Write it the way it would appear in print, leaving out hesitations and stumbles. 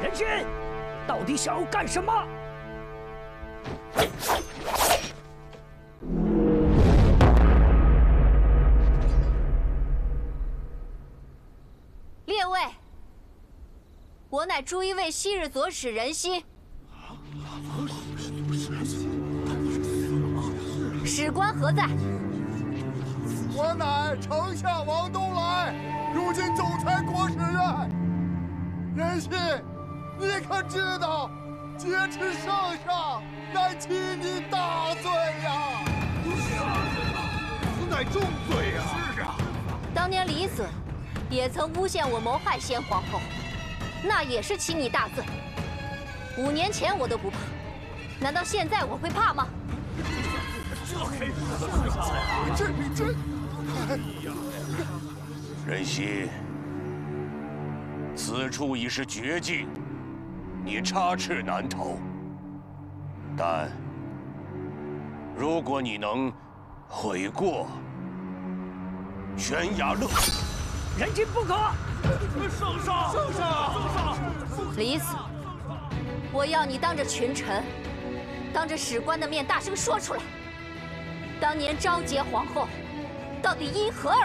人心，到底想要干什么？ 列位，我乃朱一卫昔日左使人心。史官何在？ 我乃丞相王东来，如今总裁国使任。仁信，你可知道，劫持圣上乃欺你大罪呀！ 此乃重罪呀！ 是啊， 当年李隼也曾诬陷我谋害先皇后，那也是欺你大罪。5年前我都不怕，难道现在我会怕吗？ 这仁心，此处已是绝境，你插翅难逃。但如果你能悔过，悬崖勒马， 人心不可！ 圣上！ 李隼，我要你当着群臣，当着史官的面大声说出来，当年昭节皇后到底因何而